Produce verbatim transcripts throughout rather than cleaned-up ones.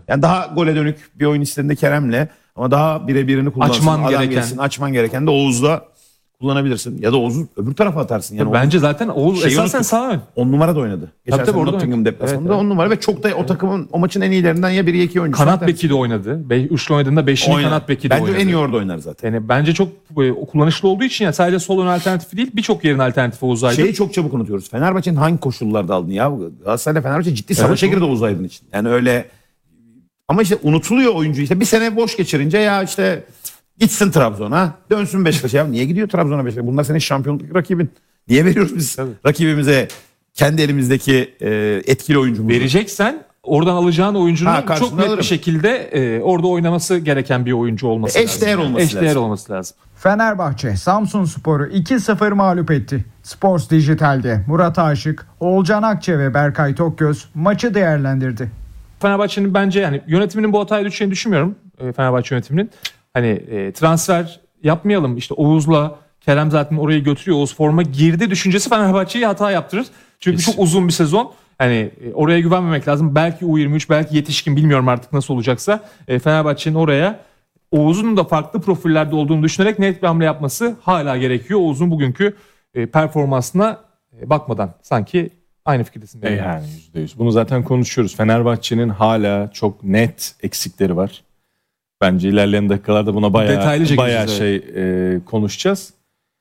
Yani daha gole dönük bir oyun istediğinde Kerem'le ama daha birebirini kullansın. Açman adam gereken. gelsin, açman gereken de Oğuz'la kullanabilirsin. Ya da Oğuz'u öbür tarafa atarsın. Yani Bence Oğuz, zaten Oğuz şeyi esasen unuttuk. sağ ön. on numara da oynadı. Geçen Tabii, tabii, sene orada Nottingham oynadı. deplasmanında Evet, on numara ve çok da o takımın o maçın en iyilerinden ya biri ya iki oyuncusu. Kanat beki de oynadı. Be- Üçlü oynadığında beşinci Oynar. kanat beki de Bence oynadı. en iyi orada oynar zaten. Yani bence çok e, kullanışlı olduğu için yani sadece sol ön alternatifi değil birçok yerin alternatifi Oğuz Aydın. Şeyi çok çabuk unutuyoruz. Fenerbahçe'nin hangi koşullarda aldın ya? Galatasaray'la Fenerbahçe ciddi savaşa Evet, girdi Oğuz Aydın için. Yani öyle ama işte unutuluyor oyuncu. İşte bir sene boş geçirince ya işte gitsin Trabzon'a, dönsün Beşiktaş'a. Ya niye gidiyor Trabzon'a Beşiktaş'a? Bunlar senin şampiyonluk rakibin. Niye veriyoruz biz Tabii. rakibimize kendi elimizdeki e, etkili oyuncumuzu? Vereceksen oradan alacağın oyuncunun Ha, çok karşılığını net bir alırım. şekilde e, orada oynaması gereken bir oyuncu olması lazım. Eşdeğer olması Eşdeğer lazım. olması lazım. Fenerbahçe Samsunspor'u iki sıfır mağlup etti. Sports Dijital'de Murat Aşık, Oğulcan Akçe ve Berkay Tokgöz maçı değerlendirdi. Fenerbahçe'nin bence yani yönetiminin bu hataya düşeceğini düşünmüyorum. E, Fenerbahçe yönetiminin. Hani e, transfer yapmayalım işte Oğuz'la Kerem zaten orayı götürüyor. Oğuz forma girdi düşüncesi Fenerbahçe'yi hata yaptırır. Çünkü Kesin. çok uzun bir sezon. Hani e, oraya güvenmemek lazım. Belki U yirmi üç belki yetişkin bilmiyorum artık nasıl olacaksa. E, Fenerbahçe'nin oraya Oğuz'un da farklı profillerde olduğunu düşünerek net bir hamle yapması hala gerekiyor. Oğuz'un bugünkü e, performansına e, bakmadan sanki aynı fikirdesin. E yani yüzde yüz. Bunu zaten konuşuyoruz. Fenerbahçe'nin hala çok net eksikleri var. Bence ilerleyen dakikalarda buna bayağı Detaylıca bayağı gireceğiz, şey e, konuşacağız.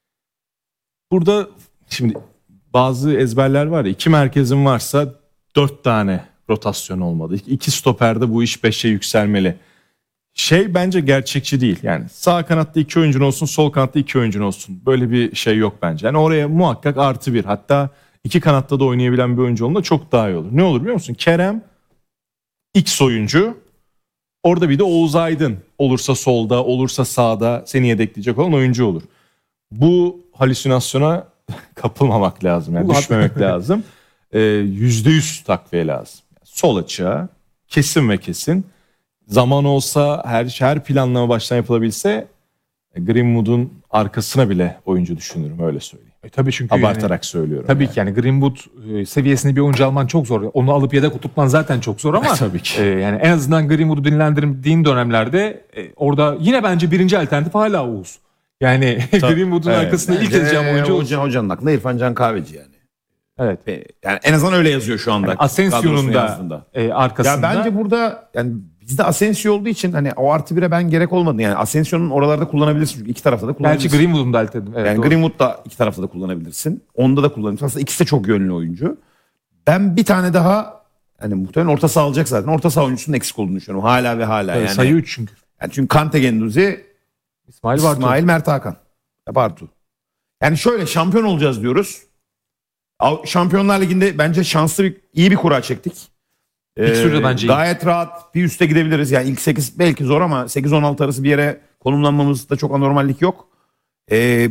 Burada şimdi bazı ezberler var ya, iki merkezin varsa dört tane rotasyon olmalı. İki stoperde bu iş beşe yükselmeli. Şey bence gerçekçi değil. Yani sağ kanatta iki oyuncun olsun, sol kanatta iki oyuncun olsun. Böyle bir şey yok bence. Yani oraya muhakkak artı bir, hatta iki kanatta da oynayabilen bir oyuncu olduğunda çok daha iyi olur. Ne olur biliyor musun? Kerem X oyuncu. Orada bir de Oğuz Aydın olursa solda, olursa sağda seni yedekleyecek olan oyuncu olur. Bu halüsinasyona kapılmamak lazım. Yani düşmemek lazım. Ee, yüzde yüz takviye lazım. Sol açığa kesin ve kesin. Zaman olsa her her planlama baştan yapılabilse Greenwood'un arkasına bile oyuncu düşünürüm, öyle söyleyeyim. E, tabii çünkü Abartarak yani, söylüyorum. tabii yani. ki yani Greenwood e, seviyesinde bir oyuncu alman çok zor. Onu alıp yedek tutman zaten çok zor ama Tabii ki. e, yani en azından Greenwood'u dinlendirdiğin dönemlerde e, orada yine bence birinci alternatif hala Oğuz. Yani Greenwood'un evet. arkasında ilk Bence yazacağım oyuncu Oğuz. Hoca, hocanın aklında İrfan Can Kahveci yani. Evet. E, Yani en azından öyle yazıyor şu anda. Asensio'nun kadrosuna da yazdığında. e, arkasında. Ya bence burada yani bizde Asensio olduğu için hani o artı bire ben gerek olmadı. Yani Asensio'nun oralarda kullanabilirsin çünkü iki tarafta da Gerçi kullanabilirsin. Greenwood'un da alternatif. Evet, yani doğru. Greenwood da iki tarafta da kullanabilirsin. Onda da kullanabilirsin. Aslında ikisi de çok yönlü oyuncu. Ben bir tane daha hani muhtemelen orta saha alacak zaten. Orta saha oyuncusunun eksik olduğunu düşünüyorum. Hala ve hala Evet, yani. sayı üç çünkü. Yani çünkü Kante Genduzi, İsmail Bartu. İsmail Mert Hakan. Ya Bartu. Yani şöyle şampiyon olacağız diyoruz. Av- Şampiyonlar Ligi'nde bence şanslı bir, iyi bir kura çektik. İlk sürede bence iyi. Gayet rahat bir üste gidebiliriz. Yani ilk sekiz belki zor ama sekiz on altı arası bir yere konumlanmamızda çok anormallik yok. Ee,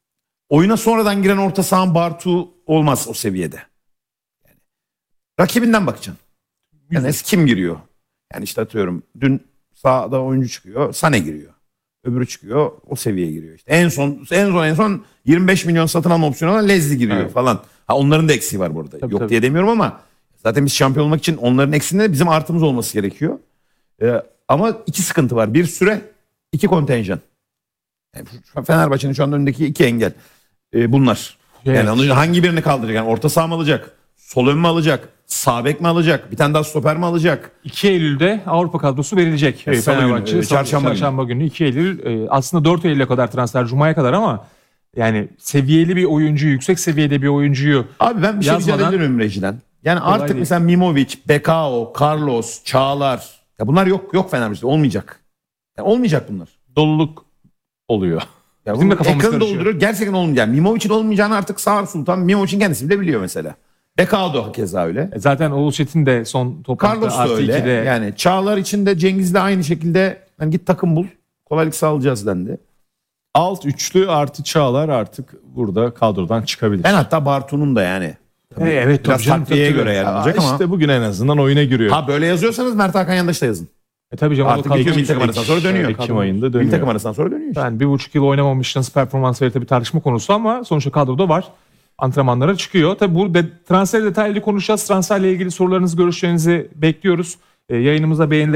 oyuna sonradan giren orta sahan Bartu olmaz o seviyede. Yani, rakibinden bakacaksın. Yani kim giriyor? Yani işte atıyorum dün sağda oyuncu çıkıyor, Sane giriyor. Öbürü çıkıyor, o seviyeye giriyor işte. En son en son en son yirmi beş milyon satın alma opsiyonu olan Lezli giriyor Evet. falan. Ha onların da eksiği var burada. Tabii, Yok tabii. diye demiyorum ama zaten biz şampiyon olmak için onların eksiğinde bizim artımız olması gerekiyor. Ee, ama iki sıkıntı var. Bir süre, iki kontenjan. Yani şu- Fenerbahçe'nin şu anda önündeki iki engel. Ee, bunlar. Evet. Yani onun için hangi birini kaldıracak? Yani orta saha mı alacak? Sol ön mü alacak? Sağ bek mi alacak? Bir tane daha stoper mi alacak? iki Eylül'de Avrupa kadrosu verilecek. Evet, E, salı Fenerbahçe günü, e, salı- çarşamba günü. çarşamba günü iki Eylül. E, aslında dört Eylül'e kadar transfer, Cuma'ya kadar ama yani seviyeli bir oyuncuyu, yüksek seviyede bir oyuncuyu Abi ben bir şey rica yazmadan- edebilirim Reji'den. Yani Kolay artık değil. mesela Mimovic, Bekao, Carlos, Çağlar. Ya bunlar yok yok Fenerbahçe'de olmayacak. Yani olmayacak bunlar. Doluluk oluyor. Ya Bizim de bunun kafamız ekranı karışıyor. dolduruyor. Gerçekten olmayacak. Yani Mimovic'in olmayacağını artık Sağır Sultan, Mimovic'in kendisi bile biliyor mesela. Bekao da keza öyle. E, zaten Oğuz Çetin de son toplantıda Carlos da artı öyle. ikide Yani Çağlar için de Cengiz'le aynı şekilde hani git takım bul. Kolaylık sağlayacağız dendi. Alt üçlü artı Çağlar artık burada kadrodan çıkabilir. Ben hatta Bartu'nun da yani. E, evet, Biraz tabii canım, takviyeye tabii, göre tabii. yer Aa, alacak ama. işte bugün en azından oyuna giriyor. Ha böyle yazıyorsanız Mert Hakan Yandaş da yazın. E, tabii canım. o Artık kadro- Ekim milli takım arasından sonra dönüyor. Ekim ayında Milli dönüyor. takım arasından sonra dönüyor işte. Yani bir buçuk yıl oynamamış, nasıl performans verir tabii tartışma konusu ama sonuçta kadroda var. Antrenmanlara çıkıyor. Tabii bu de, transfer detaylı konuşacağız. Transferle ilgili sorularınızı, görüşlerinizi bekliyoruz. E, yayınımıza beğenileri